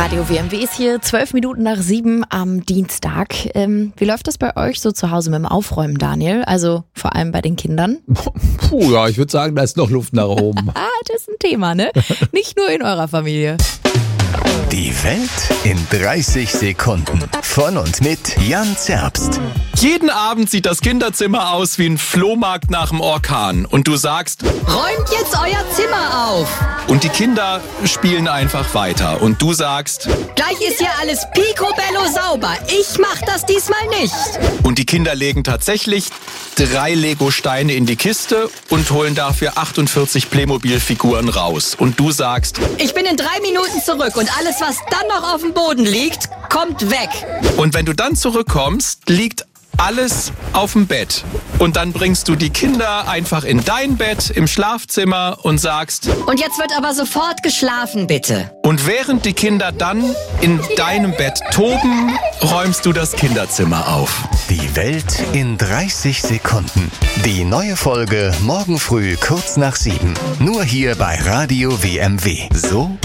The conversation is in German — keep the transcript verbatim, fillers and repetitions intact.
Radio W M W ist hier, zwölf Minuten nach sieben am Dienstag. Ähm, wie läuft das bei euch so zu Hause mit dem Aufräumen, Daniel? Also vor allem bei den Kindern? Puh, ja, ich würde sagen, da ist noch Luft nach oben. Ah, das ist ein Thema, ne? Nicht nur in eurer Familie. Die Welt in dreißig Sekunden. Von und mit Jan Zerbst. Jeden Abend sieht das Kinderzimmer aus wie ein Flohmarkt nach dem Orkan. Und du sagst, räumt jetzt euer Zimmer auf. und die Kinder spielen einfach weiter. Und du sagst, Gleich ist hier alles picobello sauber. Ich mach das diesmal nicht. und die Kinder legen tatsächlich drei Lego-Steine in die Kiste und holen dafür achtundvierzig Playmobil-Figuren raus. Und du sagst, Ich bin in drei Minuten zurück und alles, was dann noch auf dem Boden liegt, kommt weg. und wenn du dann zurückkommst, liegt alles auf dem Bett. Und dann bringst du die Kinder einfach in dein Bett im Schlafzimmer und sagst, Und jetzt wird aber sofort geschlafen, bitte. und während die Kinder dann in deinem Bett toben, räumst du das Kinderzimmer auf. Die Welt in dreißig Sekunden. Die neue Folge morgen früh kurz nach sieben. Nur hier bei Radio W M W. So